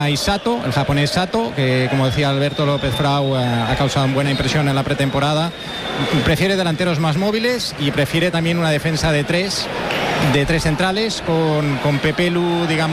Hay Sato, el japonés Sato, que como decía Alberto López Frau ha causado buena impresión en la pretemporada. Prefiere delanteros más móviles y prefiere también una defensa de tres centrales con Pepe Lu, digamos,